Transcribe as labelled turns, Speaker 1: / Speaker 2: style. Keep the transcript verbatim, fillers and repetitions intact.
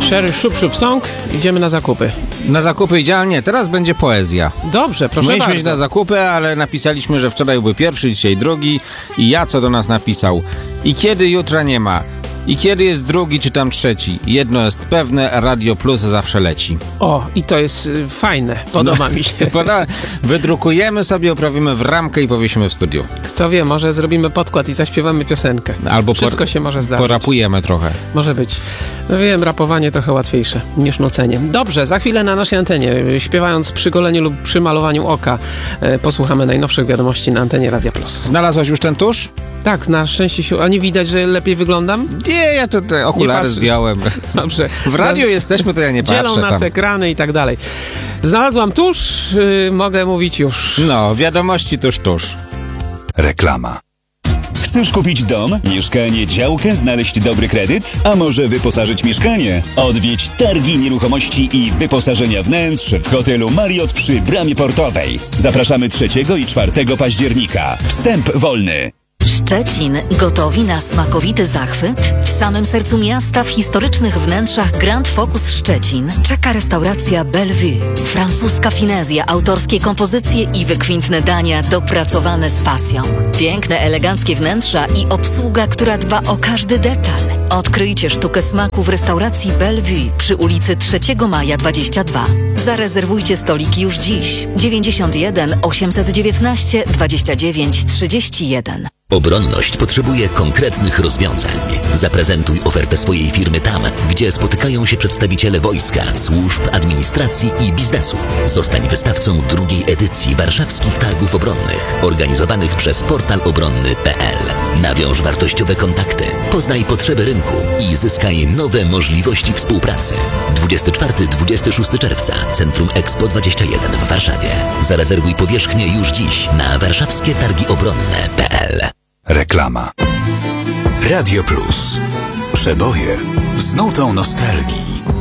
Speaker 1: Sherry Shup Shup Song. Idziemy na zakupy.
Speaker 2: Na zakupy idealnie. Teraz będzie poezja.
Speaker 1: Dobrze, proszę
Speaker 2: Mieliśmy
Speaker 1: bardzo.
Speaker 2: iść na zakupy, ale napisaliśmy, że wczoraj był pierwszy, dzisiaj drugi. I ja co do nas napisał. I kiedy jutra nie ma. I kiedy jest drugi, czy tam trzeci. Jedno jest pewne, Radio Plus zawsze leci.
Speaker 1: O, i to jest y, fajne. Podoba
Speaker 2: no,
Speaker 1: mi się.
Speaker 2: Poda- wydrukujemy sobie, uprawimy w ramkę i powiesimy w studiu.
Speaker 1: Kto wie, może zrobimy podkład i zaśpiewamy piosenkę.
Speaker 2: Albo
Speaker 1: Wszystko
Speaker 2: por-
Speaker 1: się może zdarzyć.
Speaker 2: porapujemy trochę.
Speaker 1: Może być. No wiem, rapowanie trochę łatwiejsze niż nucenie. Dobrze, za chwilę na naszej antenie, śpiewając przy goleniu lub przy malowaniu oka, e, posłuchamy najnowszych wiadomości na antenie Radia Plus.
Speaker 2: Znalazłaś już ten tusz?
Speaker 1: Tak, na szczęście się... A nie widać, że lepiej wyglądam?
Speaker 2: Nie, ja to te okulary
Speaker 1: patrzysz.
Speaker 2: zdjąłem.
Speaker 1: Dobrze.
Speaker 2: W radiu jesteśmy, to ja nie
Speaker 1: Dzielą
Speaker 2: patrzę
Speaker 1: nas
Speaker 2: tam.
Speaker 1: ekrany i tak dalej. Znalazłam tusz, yy, mogę mówić już.
Speaker 2: No, wiadomości tuż, tuż.
Speaker 3: Reklama. Chcesz kupić dom, mieszkanie, działkę, znaleźć dobry kredyt? A może wyposażyć mieszkanie? Odwiedź targi nieruchomości i wyposażenia wnętrz w hotelu Marriott przy Bramie Portowej. Zapraszamy trzeciego i czwartego października. Wstęp wolny.
Speaker 4: Szczecin gotowi na smakowity zachwyt? W samym sercu miasta, w historycznych wnętrzach Grand Focus Szczecin czeka restauracja Bellevue. Francuska finezja, autorskie kompozycje i wykwintne dania dopracowane z pasją. Piękne, eleganckie wnętrza i obsługa, która dba o każdy detal. Odkryjcie sztukę smaku w restauracji Bellevue przy ulicy trzeciego maja dwadzieścia dwa. Zarezerwujcie stoliki już dziś. dziewięćdziesiąt jeden osiemset dziewiętnaście dwadzieścia dziewięć trzydzieści jeden.
Speaker 5: Obronność potrzebuje konkretnych rozwiązań. Zaprezentuj ofertę swojej firmy tam, gdzie spotykają się przedstawiciele wojska, służb, administracji i biznesu. Zostań wystawcą drugiej edycji Warszawskich Targów Obronnych, organizowanych przez portal obronny kropka p l. Nawiąż wartościowe kontakty, poznaj potrzeby rynku i zyskaj nowe możliwości współpracy. dwudziestego czwartego do dwudziestego szóstego czerwca, Centrum Expo dwadzieścia jeden w Warszawie. Zarezerwuj powierzchnię już dziś na warszawskie targi obronne kropka p l.
Speaker 3: Reklama. Radio Plus. Przeboje z nutą nostalgii.